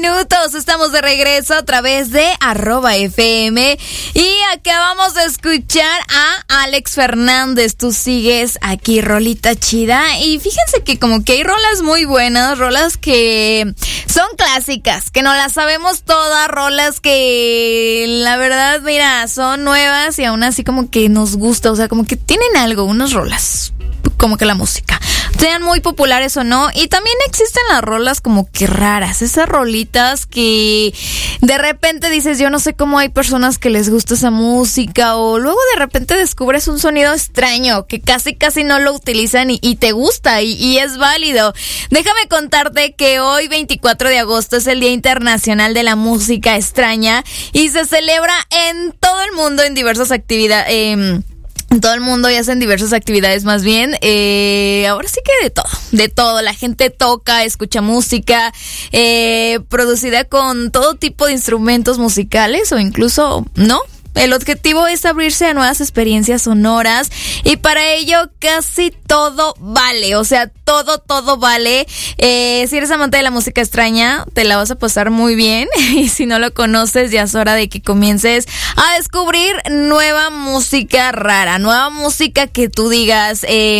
minutos. Estamos de regreso a través de @FM. Y acabamos de escuchar a Alex Fernández. Tú sigues aquí, rolita chida. Y fíjense que como que hay rolas muy buenas, rolas que son clásicas, que no las sabemos todas, rolas que la verdad, mira, son nuevas y aún así como que nos gusta. O sea, como que tienen algo, unas rolas, como que la música, sean muy populares o no. Y también existen las rolas como que raras, esas rolitas que de repente dices, yo no sé cómo hay personas que les gusta esa música, o luego de repente descubres un sonido extraño que casi no lo utilizan y te gusta y es válido. Déjame contarte que hoy 24 de agosto es el Día Internacional de la Música Extraña y se celebra en todo el mundo en diversas actividades. Todo el mundo y hacen diversas actividades más bien. Ahora sí que de todo. La gente toca, escucha música, producida con todo tipo de instrumentos musicales o incluso no. El objetivo es abrirse a nuevas experiencias sonoras y para ello casi todo vale, o sea, todo vale. Si eres amante de la música extraña, te la vas a pasar muy bien y si no lo conoces, ya es hora de que comiences a descubrir nueva música rara, nueva música que tú digas,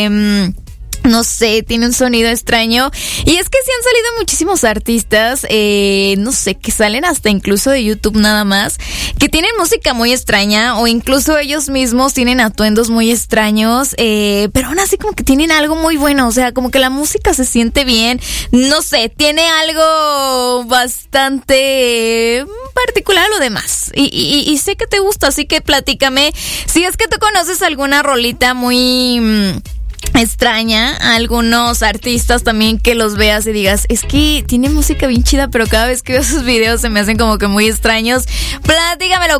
no sé, tiene un sonido extraño. Y es que sí han salido muchísimos artistas, no sé, que salen hasta incluso de YouTube nada más, que tienen música muy extraña o incluso ellos mismos tienen atuendos muy extraños, pero aún así como que tienen algo muy bueno, o sea, como que la música se siente bien, no sé, tiene algo bastante particular a lo demás. Y sé que te gusta, así que platícame si es que tú conoces alguna rolita muy extraña, a algunos artistas también que los veas y digas, es que tiene música bien chida, pero cada vez que veo sus videos se me hacen como que muy extraños. Platícamelo,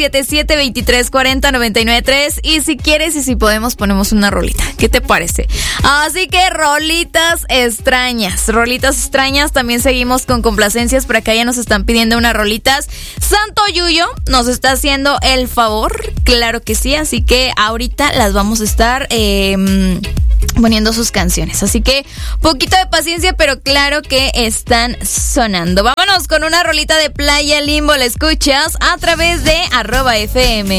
477-2340-993 y si quieres y si podemos ponemos una rolita, ¿qué te parece? Así que rolitas extrañas, también seguimos con complacencias, por acá ya nos están pidiendo unas rolitas. Santo Yuyo nos está haciendo el favor, claro que sí, así que ahorita las vamos a estar poniendo sus canciones, así que poquito de paciencia, pero claro que están sonando. Vámonos con una rolita de Playa Limbo, la escuchas a través de @FM.